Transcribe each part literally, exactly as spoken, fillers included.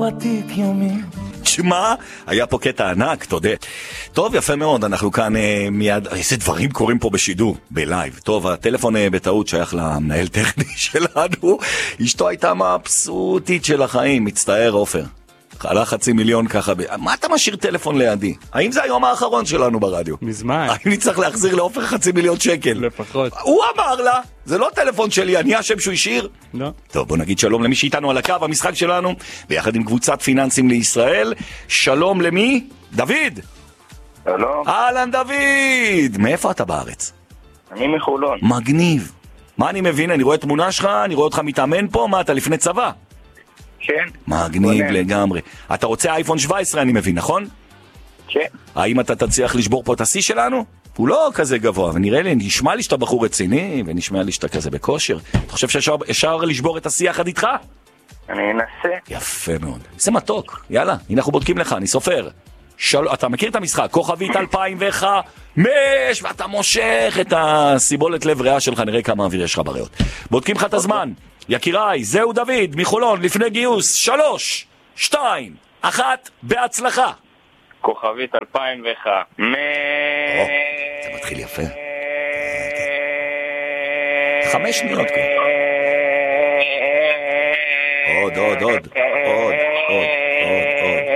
בתיק יומי. תשמע, היה פה קטע ענק, תודה. טוב, יפה מאוד, אנחנו כאן אה, מיד, איזה דברים קורים פה בשידור, בלייב. טוב, הטלפון אה, בטעות שייך למנהל טכני שלנו, אשתו הייתה מבסוטית של החיים, מצטער עופר. עלה חצי מיליון ככה, ב... מה אתה משאיר טלפון לידי? האם זה היום האחרון שלנו ברדיו? מזמן. האם נצטרך להחזיר לעופר חצי מיליון שקל? לפחות. הוא אמר לה, זה לא טלפון שלי, אני השם שהוא השאיר? לא. טוב, בוא נגיד שלום למי שאיתנו על הקו, המשחק שלנו, ביחד עם קבוצת פיננסים לישראל. שלום למי? דוד! שלום. אהלן דוד! מאיפה אתה בארץ? אני מחולון. מגניב. מה אני מבין? אני רואה תמונה שלך, אני רואה אותך מתאמן פה, מה אתה לפני צבא? כן. מגניב לגמרי. אתה רוצה אייפון שבע עשרה אני מבין, נכון? כן. האם אתה תצליח לשבור פה את השיא שלנו? הוא לא כזה גבוה, ונראה לי, נשמע לי שאתה בחור רציני, ונשמע לי שאתה כזה בכושר. אתה חושב שאפשר לשבור את השיא יחד איתך? אני אנסה. יפה מאוד. זה מתוק. יאללה, הנה אנחנו בודקים לך, אני סופר. של... אתה מכיר את המשחק? כוכבית אלפיים וחמש, ואתה מושך את הסיבולת לב ריאה שלך, נראה כמה אוויר יש לך בריאות. בודקים לך את הזמן. יקיריי, זהו דוד, מחולון, לפני גיוס, שלוש, שתיים, אחת, בהצלחה. כוכבית אלפיים וחמש. או, זה מתחיל יפה. חמש שניות כבר. עוד, עוד, עוד, עוד, עוד, עוד, עוד.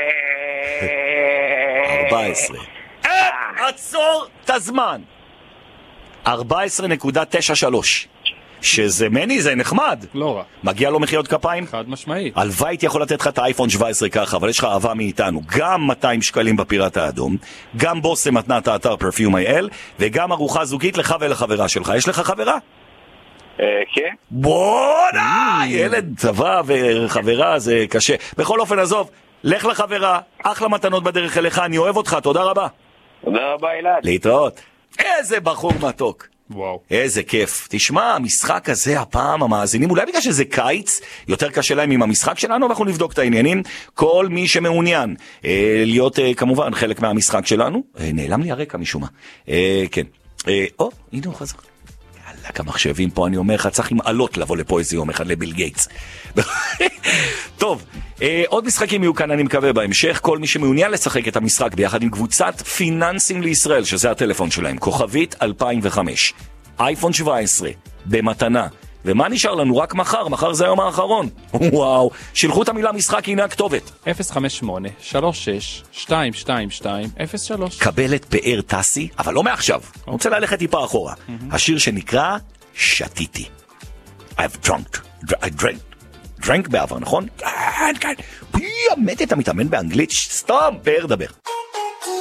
ארבע עשרה. עצור את הזמן. ארבע עשרה נקודה תשע שלוש. שזה מני, זה נחמד. לא רע. מגיע לו מחיאות כפיים? חד משמעית. הלוואי הייתי יכול לתת לך את האייפון שבע עשרה ככה, אבל יש לך אהבה מאיתנו. גם מאתיים שקלים בפיראט האדום, גם בוסם מתנת האתר פרפיום איי אל, וגם ארוחה זוגית לך ולחברה שלך. יש לך חברה? אה, כן. בואנה! ילד צבא וחברה זה קשה. בכל אופן, עזוב, לך לחברה, אחלה מתנות בדרך אליך, אני אוהב אותך, תודה רבה. תודה רבה אלעד. להתראות. איזה בחור מתוק. וואו. איזה כיף. תשמע, המשחק הזה הפעם המאזינים, אולי בגלל שזה קיץ, יותר קשה להם עם המשחק שלנו, ואנחנו נבדוק את העניינים. כל מי שמעוניין אה, להיות אה, כמובן חלק מהמשחק שלנו, אה, נעלם לי הרקע משום מה. אה, כן. אה, או, הנה הוא חזר. יאללה, כמחשבים פה, אני אומר לך, צריך עם עלות לבוא לפה איזה יום אחד לביל גייטס. טוב, אה, עוד משחקים יהיו כאן, אני מקווה, בהמשך. כל מי שמעוניין לשחק את המשחק ביחד עם קבוצת פיננסים לישראל, שזה הטלפון שלהם, כוכבית אלפיים וחמש, אייפון שבע עשרה, במתנה. ומה נשאר לנו? רק מחר, מחר זה היום האחרון. וואו, שילחו את המילה משחק, הנה הכתובת. אפס חמש שמונה שלוש שש שתיים שתיים שתיים אפס שלוש. קבל את פאר טסי, אבל לא מעכשיו. אני רוצה ללכת טיפה אחורה. השיר שנקרא שתיתי. I've drunk. I drank. דרנק בעבר, נכון? כן, כן. פי, המת, אתה מתאמן באנגלית? סתום, פאר דבר.